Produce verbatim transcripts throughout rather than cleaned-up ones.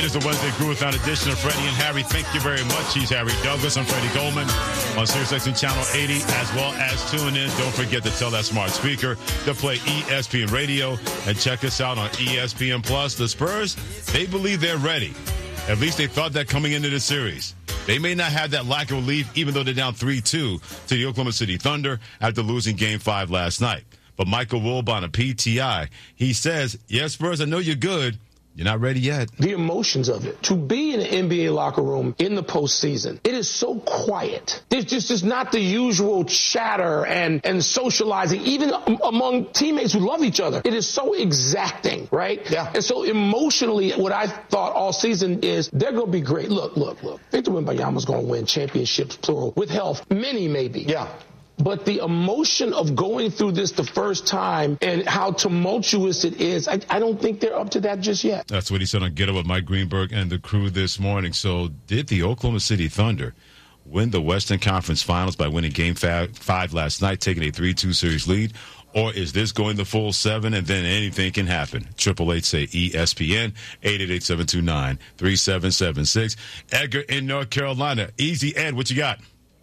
is the Wednesday Groove Without edition of Freddie and Harry. Thank you very much. He's Harry Douglas. I'm Freddie Goldman on SiriusXM Channel eighty, as well as tune in. Don't forget to tell that smart speaker to play E S P N Radio and check us out on E S P N Plus. The Spurs, they believe they're ready. At least they thought that coming into the series. They may not have that lack of relief, even though they're down three two to the Oklahoma City Thunder after losing Game five last night. But Michael Wilbon of P T I, he says, yes, Spurs, I know you're good. You're not ready yet. The emotions of it. To be in an N B A locker room in the postseason, it is so quiet. There's just, just not the usual chatter and, and socializing, even among teammates who love each other. It is so exacting, right? Yeah. And so emotionally, what I thought all season is they're going to be great. Look, look, look. Victor Wembanyama's going to win championships, plural, with health. Many, maybe. Yeah. But the emotion of going through this the first time and how tumultuous it is, I, I don't think they're up to that just yet. That's what he said on Get Up with Mike Greenberg and the crew this morning. So did the Oklahoma City Thunder win the Western Conference Finals by winning Game five last night, taking a three two series lead? Or is this going the full seven and then anything can happen? Triple eight say E S P N, eight eight eight, seven two nine, three seven seven six. Edgar in North Carolina. Easy, Ed, what you got?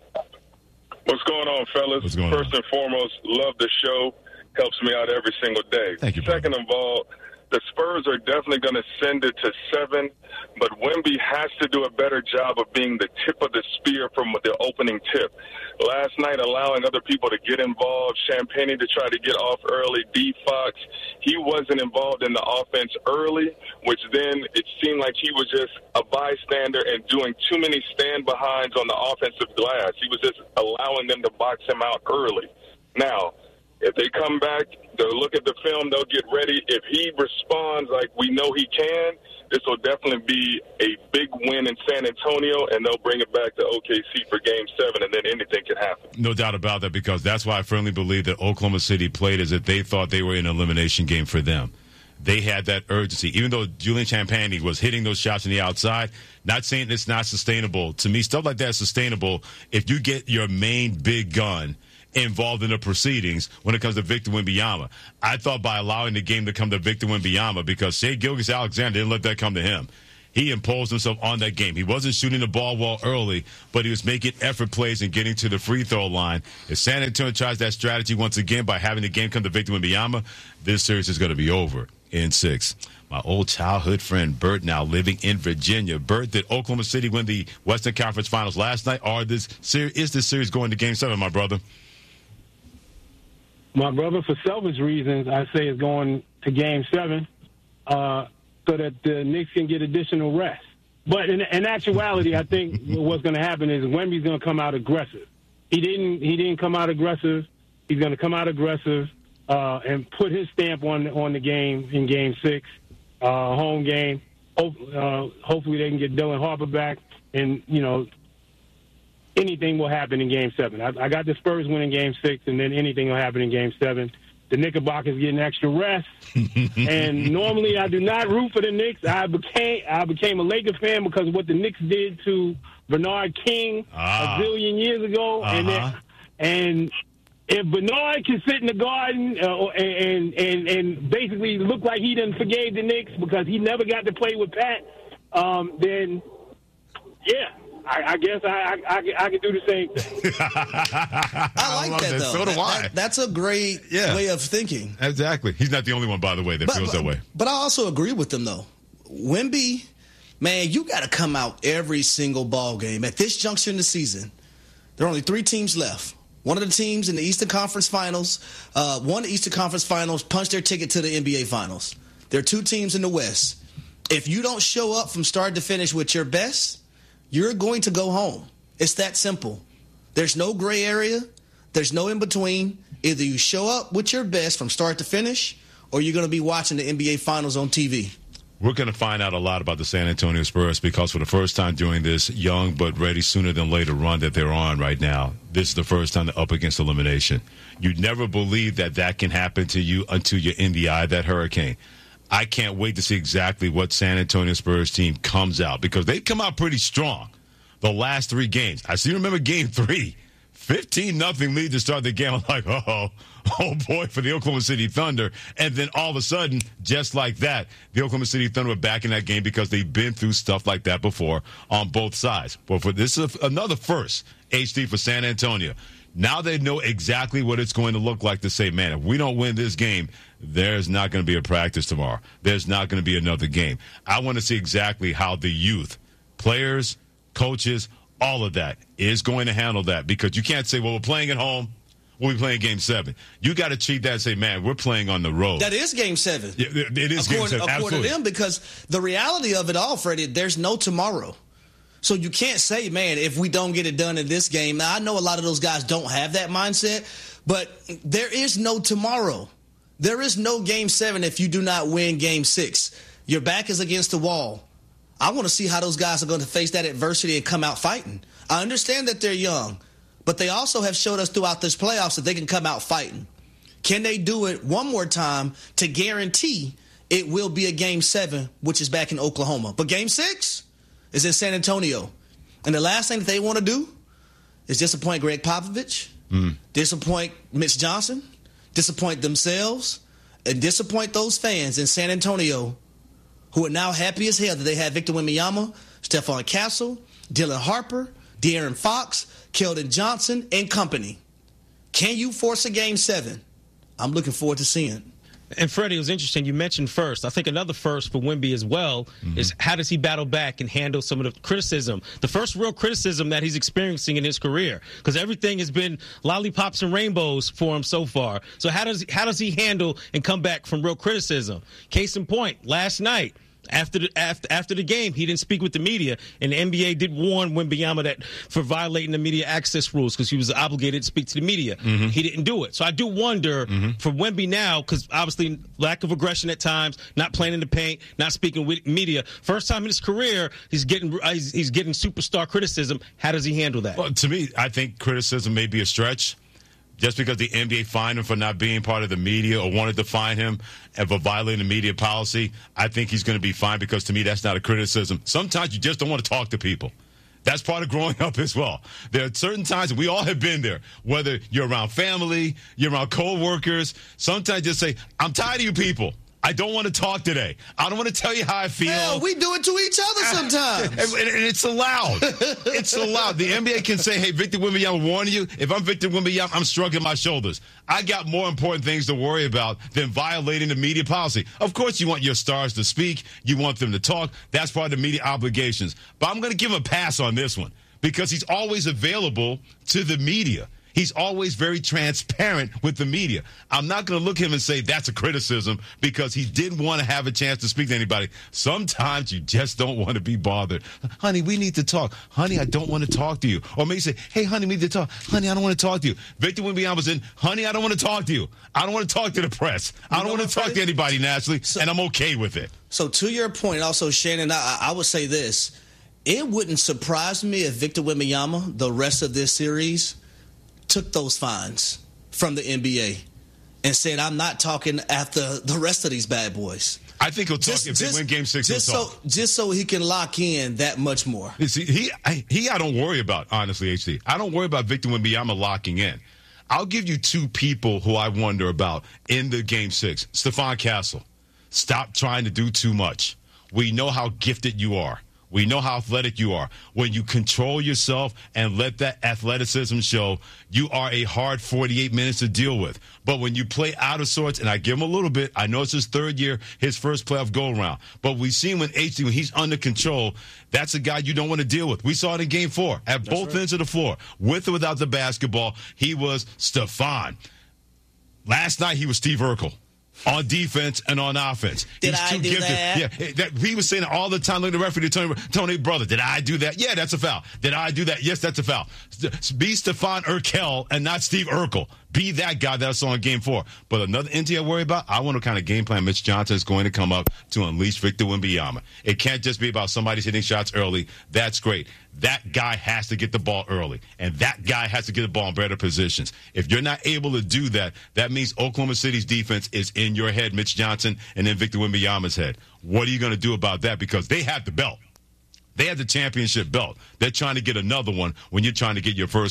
What's going on, fellas? What's going First on? and foremost, love the show. Helps me out every single day. Thank you, brother. Second of all, the Spurs are definitely going to send it to seven, but Wemby has to do a better job of being the tip of the spear from the opening tip. Last night, allowing other people to get involved, Champagne to try to get off early, D. Fox, he wasn't involved in the offense early, which then it seemed like he was just a bystander and doing too many stand-behinds on the offensive glass. He was just allowing them to box him out early. Now, if they come back, they'll look at the film, they'll get ready. If he responds like we know he can, this will definitely be a big win in San Antonio, and they'll bring it back to O K C for Game seven, and then anything can happen. No doubt about that, because that's why I firmly believe that Oklahoma City played as if they thought they were in an elimination game for them. They had that urgency. Even though Julian Champagnie was hitting those shots on the outside, not saying it's not sustainable. To me, stuff like that is sustainable if you get your main big gun involved in the proceedings when it comes to Victor Wembanyama. I thought by allowing the game to come to Victor Wembanyama, because Shai Gilgeous-Alexander didn't let that come to him. He imposed himself on that game. He wasn't shooting the ball well early, but he was making effort plays and getting to the free throw line. If San Antonio tries that strategy once again by having the game come to Victor Wembanyama, this series is going to be over in six. My old childhood friend Bert, now living in Virginia. Bert, did Oklahoma City win the Western Conference Finals last night, or this ser- is this series going to Game seven, my brother? My brother, for selfish reasons, I say is going to Game seven uh, so that the Knicks can get additional rest. But in, in actuality, I think what's going to happen is Wemby's going to come out aggressive. He didn't. He didn't come out aggressive. He's going to come out aggressive uh, and put his stamp on on the game in Game six, uh, home game. Hope, uh, hopefully, they can get Dylan Harper back, and you know. Anything will happen in Game seven. I, I got the Spurs winning Game six, and then anything will happen in Game seven. The Knickerbockers getting extra rest. And normally I do not root for the Knicks. I became I became a Laker fan because of what the Knicks did to Bernard King ah. a zillion years ago. Uh-huh. And then, and if Bernard can sit in the garden uh, and, and and basically look like he done forgave the Knicks because he never got to play with Pat, um, then, yeah. I, I guess I, I, I, I can do the same thing. I like I that, that, though. So do that, I. That, that's a great yeah. way of thinking. Exactly. He's not the only one, by the way, that but, feels but, that way. But I also agree with them, though. Wemby, man, you got to come out every single ball game. At this juncture in the season, there are only three teams left. One of the teams in the Eastern Conference Finals, uh, one of the Eastern Conference Finals punched their ticket to the N B A Finals. There are two teams in the West. If you don't show up from start to finish with your best, you're going to go home. It's that simple. There's no gray area. There's no in between. Either you show up with your best from start to finish, or you're going to be watching the N B A Finals on T V. We're going to find out a lot about the San Antonio Spurs because for the first time during this young but ready sooner than later run that they're on right now, this is the first time they're up against elimination. You'd never believe that that can happen to you until you're in the eye of that hurricane. I can't wait to see exactly what San Antonio Spurs team comes out because they've come out pretty strong the last three games. I still remember game three. fifteen nothing lead to start the game. I'm like, oh, oh boy, for the Oklahoma City Thunder. And then all of a sudden, just like that, the Oklahoma City Thunder were back in that game because they've been through stuff like that before on both sides. But for this is another first, H D, for San Antonio. Now they know exactly what it's going to look like to say, man, if we don't win this game, there's not going to be a practice tomorrow. There's not going to be another game. I want to see exactly how the youth, players, coaches, all of that is going to handle that, because you can't say, well, we're playing at home, we'll be playing game seven. You got to treat that and say, man, we're playing on the road. That is game seven. Yeah, it is according, game seven. According Absolutely. to them, because the reality of it all, Freddie, there's no tomorrow. So you can't say, man, if we don't get it done in this game. Now, I know a lot of those guys don't have that mindset, but there is no tomorrow. There is no game seven if you do not win game six. Your back is against the wall. I want to see how those guys are going to face that adversity and come out fighting. I understand that they're young, but they also have showed us throughout this playoffs that they can come out fighting. Can they do it one more time to guarantee it will be a game seven, which is back in Oklahoma? But game six is in San Antonio. And the last thing that they want to do is disappoint Greg Popovich, mm. disappoint Mitch Johnson, disappoint themselves, and disappoint those fans in San Antonio who are now happy as hell that they had Victor Wembanyama, Stephon Castle, Dylan Harper, De'Aaron Fox, Keldon Johnson, and company. Can you force a game seven? I'm looking forward to seeing. And, Freddie, it was interesting. You mentioned first. I think another first for Wemby as well mm-hmm. is how does he battle back and handle some of the criticism, the first real criticism that he's experiencing in his career, because everything has been lollipops and rainbows for him so far. So how does how does he handle and come back from real criticism? Case in point, last night, After the after after the game, he didn't speak with the media, and the N B A did warn Wembanyama that for violating the media access rules because he was obligated to speak to the media. Mm-hmm. He didn't do it. So I do wonder mm-hmm. for Wemby now, because obviously lack of aggression at times, not playing in the paint, not speaking with media. First time in his career, he's getting he's, he's getting superstar criticism. How does he handle that? Well, to me, I think criticism may be a stretch. Just because the N B A fined him for not being part of the media or wanted to fine him for violating the media policy, I think he's going to be fine, because to me that's not a criticism. Sometimes you just don't want to talk to people. That's part of growing up as well. There are certain times, and we all have been there, whether you're around family, you're around co-workers, sometimes just say, I'm tired of you people. I don't want to talk today. I don't want to tell you how I feel. Hell, we do it to each other sometimes. and, and it's allowed. It's allowed. The N B A can say, hey, Victor Wembanyama, warning you. If I'm Victor Wembanyama, I'm shrugging my shoulders. I got more important things to worry about than violating the media policy. Of course, you want your stars to speak. You want them to talk. That's part of the media obligations. But I'm going to give him a pass on this one, because he's always available to the media. He's always very transparent with the media. I'm not going to look at him and say that's a criticism, because he didn't want to have a chance to speak to anybody. Sometimes you just don't want to be bothered. Honey, we need to talk. Honey, I don't want to talk to you. Or maybe say, hey, honey, we need to talk. Honey, I don't want to talk to you. Victor Wembanyama was in, honey, I don't want to talk to you. I don't want to talk to the press. I don't want to talk to anybody nationally, so, and I'm okay with it. So to your point, also, Shannon, I, I would say this. It wouldn't surprise me if Victor Wembanyama, the rest of this series, took those fines from the N B A and said, I'm not talking after the rest of these bad boys. I think he'll talk just, if just, they win game six. Just he'll so, talk. just so he can lock in that much more. See, he, he, I don't worry about, honestly, H D. I don't worry about Victor Wembanyama locking in. I'll give you two people who I wonder about in the game six. Stephon Castle. Stop trying to do too much. We know how gifted you are. We know how athletic you are. When you control yourself and let that athleticism show, you are a hard forty-eight minutes to deal with. But when you play out of sorts, and I give him a little bit, I know it's his third year, his first playoff go-around. But we've seen when H D, when he's under control, that's a guy you don't want to deal with. We saw it in game four at that's both right. ends of the floor. With or without the basketball, he was Stephon. Last night, he was Steve Urkel. On defense and on offense. Did He's I too do gifted. that? Yeah, that, he was saying it all the time. Look at the referee, Tony, Tony, brother. Did I do that? Yeah, that's a foul. Did I do that? Yes, that's a foul. Be Stephon Urkel and not Steve Urkel. Be that guy that I saw in game four. But another entity I worry about, I wonder what kind of game plan Mitch Johnson is going to come up to unleash Victor Wembanyama. It can't just be about somebody's hitting shots early. That's great. That guy has to get the ball early, and that guy has to get the ball in better positions. If you're not able to do that, that means Oklahoma City's defense is in your head, Mitch Johnson, and then Victor Wembanyama's head. What are you going to do about that? Because they have the belt. They have the championship belt. They're trying to get another one when you're trying to get your first one.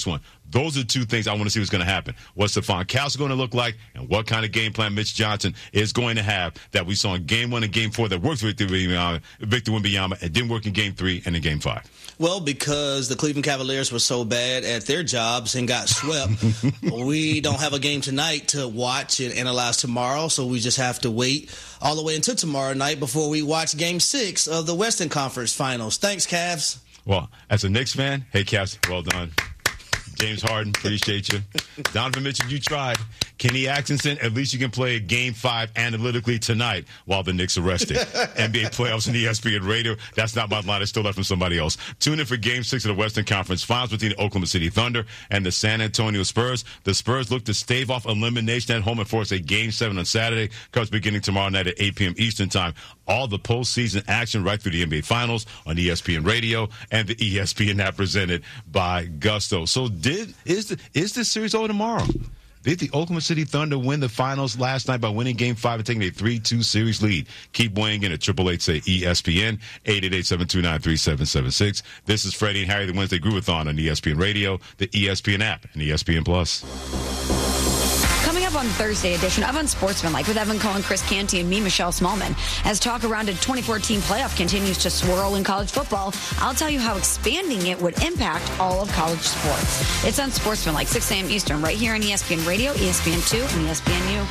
Those are two things I want to see what's going to happen. What's Stephon Castle going to look like, and what kind of game plan Mitch Johnson is going to have that we saw in game one and game four that worked with Victor Wembanyama and didn't work in game three and in game five? Well, because the Cleveland Cavaliers were so bad at their jobs and got swept, we don't have a game tonight to watch and analyze tomorrow, so we just have to wait all the way until tomorrow night before we watch game six of the Western Conference Finals. Thanks, Cavs. Well, as a Knicks fan, hey, Cavs, well done. James Harden, appreciate you. Donovan Mitchell, you tried. Kenny Atkinson, at least you can play game five analytically tonight while the Knicks are rested. N B A playoffs and E S P N radio. That's not my line. I stole that from somebody else. Tune in for game six of the Western Conference Finals between the Oklahoma City Thunder and the San Antonio Spurs. The Spurs look to stave off elimination at home and force a game seven on Saturday. Comes beginning tomorrow night at eight p.m. Eastern time. All the postseason action right through the N B A Finals on E S P N radio and the E S P N app presented by Gusto. So did is the is this series over tomorrow? Did the Oklahoma City Thunder win the finals last night by winning game five and taking a three two series lead? Keep weighing in at triple eight say E S P N, eight eight eight, seven two nine, three seven seven six. This is Freddie and Harry, the Wednesday Groovathon on E S P N Radio, the E S P N app, and E S P N Plus. Coming up on Thursday edition of Unsportsmanlike with Evan Cohen, Chris Canty, and me, Michelle Smallman. As talk around a twenty fourteen playoff continues to swirl in college football, I'll tell you how expanding it would impact all of college sports. It's Unsportsmanlike, six a.m. Eastern, right here on E S P N Radio, E S P N two, and E S P N U.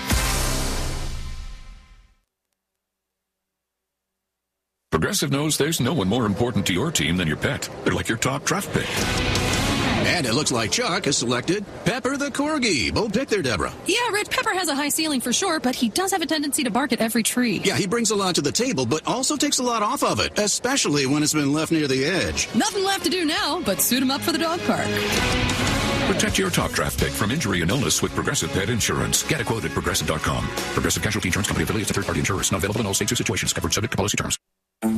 Progressive knows there's no one more important to your team than your pet. They're like your top draft pick. And it looks like Chuck has selected Pepper the Corgi. Bold pick there, Deborah. Yeah, Rich, Pepper has a high ceiling for sure, but he does have a tendency to bark at every tree. Yeah, he brings a lot to the table, but also takes a lot off of it, especially when it's been left near the edge. Nothing left to do now but suit him up for the dog park. Protect your top draft pick from injury and illness with Progressive Pet Insurance. Get a quote at Progressive dot com. Progressive Casualty Insurance Company affiliates of third-party insurers. Not available in all states or situations. Covered subject to policy terms.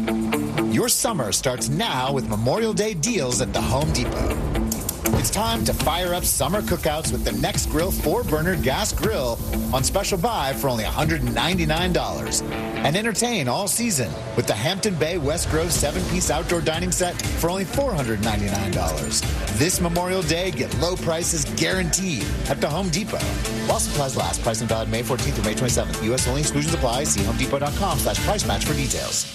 Your summer starts now with Memorial Day deals at the Home Depot. It's time to fire up summer cookouts with the Next Grill four-burner gas grill on special buy for only one hundred ninety-nine dollars. And entertain all season with the Hampton Bay West Grove seven-piece outdoor dining set for only four hundred ninety-nine dollars. This Memorial Day, get low prices guaranteed at the Home Depot. While supplies last, price and valid May fourteenth through May twenty-seventh. U S only, exclusions apply. See homedepot.com slash price match for details.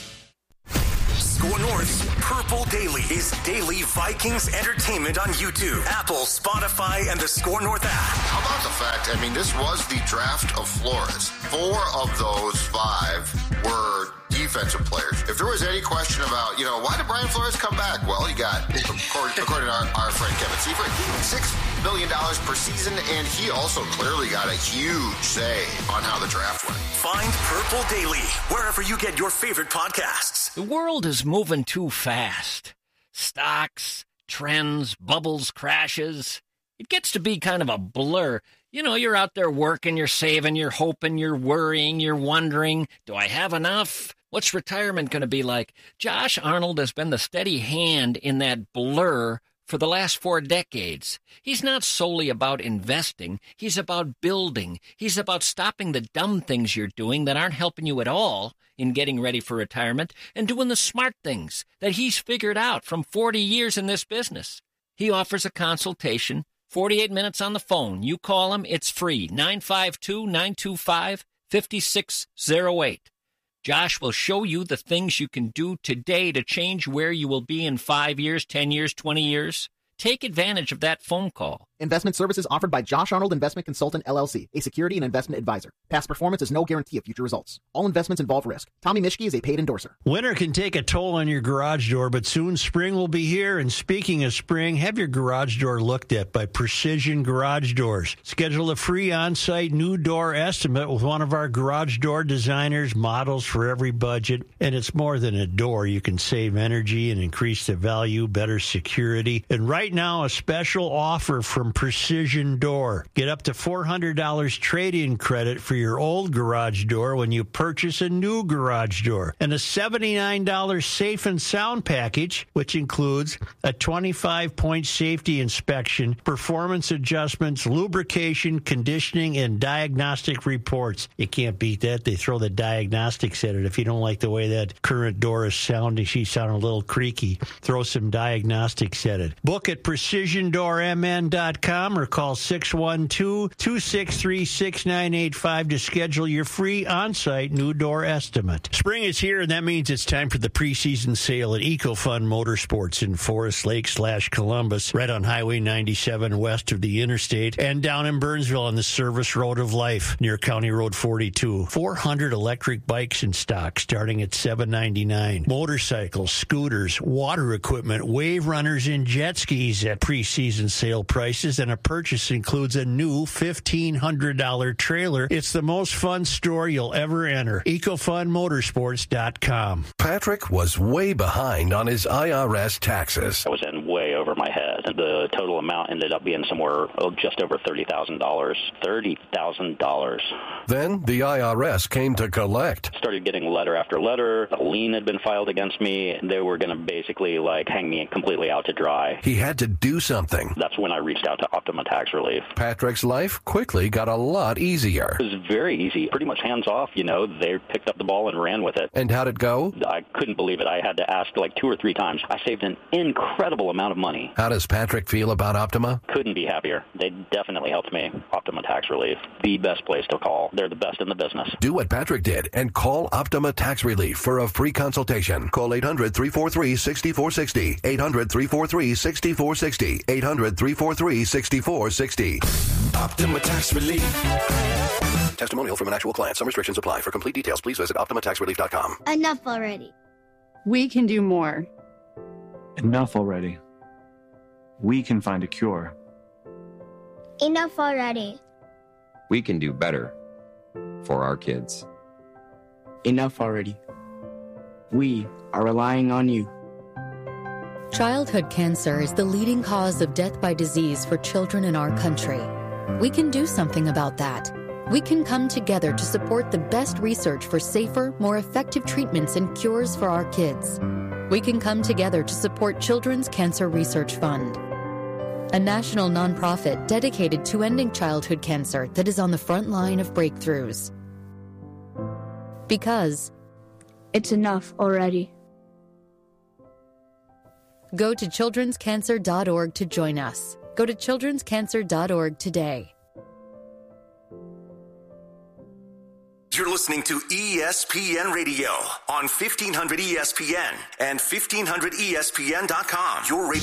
Score North's Purple Daily is daily Vikings entertainment on YouTube, Apple, Spotify, and the Score North app. How about the fact, I mean, this was the draft of Flores. Four of those five were defensive players. If there was any question about, you know, why did Brian Flores come back? Well, you got, according, according to our, our friend Kevin Seifert, six million dollars per season, and he also clearly got a huge say on how the draft went. Find Purple Daily wherever you get your favorite podcasts. The world is moving too fast. Stocks, trends, bubbles, crashes. It gets to be kind of a blur. You know, you're out there working, you're saving, you're hoping, you're worrying, you're wondering, do I have enough? What's retirement going to be like? Josh Arnold has been the steady hand in that blur for the last four decades. He's not solely about investing. He's about building. He's about stopping the dumb things you're doing that aren't helping you at all in getting ready for retirement and doing the smart things that he's figured out from forty years in this business. He offers a consultation, forty-eight minutes on the phone. You call him, it's free, nine five two, nine two five, five six zero eight. Josh will show you the things you can do today to change where you will be in five years, ten years, twenty years. Take advantage of that phone call. Investment services offered by Josh Arnold Investment Consultant, L L C, a security and investment advisor. Past performance is no guarantee of future results. All investments involve risk. Tommy Mischke is a paid endorser. Winter can take a toll on your garage door, but soon spring will be here. And speaking of spring, have your garage door looked at by Precision Garage Doors. Schedule a free on-site new door estimate with one of our garage door designers, models for every budget. And it's more than a door. You can save energy and increase the value, better security. And right now, a special offer from Precision Door. Get up to four hundred dollars trade-in credit for your old garage door when you purchase a new garage door. And a seventy-nine dollars safe and sound package, which includes a twenty-five point safety inspection, performance adjustments, lubrication, conditioning, and diagnostic reports. You can't beat that. They throw the diagnostics at it. If you don't like the way that current door is sounding, she's sounding a little creaky, throw some diagnostics at it. Book at precision door m n dot com or call six one two, two six three, six nine eight five to schedule your free on-site new door estimate. Spring is here, and that means it's time for the preseason sale at EcoFun Motorsports in Forest Lake slash Columbus, right on Highway ninety-seven west of the interstate, and down in Burnsville on the Service Road of Life near County Road forty-two. four hundred electric bikes in stock starting at seven ninety-nine. Motorcycles, scooters, water equipment, wave runners, and jet skis at preseason sale prices, and a purchase includes a new fifteen hundred dollars trailer. It's the most fun store you'll ever enter. eco fun motorsports dot com. Patrick was way behind on his I R S taxes. I was in way over my head. The total amount ended up being somewhere oh, just over thirty thousand dollars. thirty thousand dollars. Then the I R S came to collect. Started getting letter after letter. A lien had been filed against me. They were going to basically like hang me completely out to dry. He had to do something. That's when I reached out to Optima Tax Relief. Patrick's life quickly got a lot easier. It was very easy, pretty much hands off. You know, they picked up the ball and ran with it. And how'd it go? I couldn't believe it. I had to ask like two or three times. I saved an incredible amount of money. How does Patrick feel about Optima? Couldn't be happier. They definitely helped me. Optima Tax Relief, the best place to call. They're the best in the business. Do what Patrick did and call Optima Tax Relief for a free consultation. Call eight hundred, three four three, six four six zero. eight hundred, three four three, six four six zero. eight hundred, three four three, six four six zero. Optima Tax Relief. Testimonial from an actual client. Some restrictions apply. For complete details, please visit optima tax relief dot com. Enough already. We can do more. Enough already. We can find a cure. Enough already. We can do better for our kids. Enough already. We are relying on you. Childhood cancer is the leading cause of death by disease for children in our country. We can do something about that. We can come together to support the best research for safer, more effective treatments and cures for our kids. We can come together to support Children's Cancer Research Fund, a national nonprofit dedicated to ending childhood cancer that is on the front line of breakthroughs. Because it's enough already. Go to children's cancer dot org to join us. Go to children's cancer dot org today. You're listening to E S P N Radio on fifteen hundred E S P N and fifteen hundred E S P N dot com. Your radio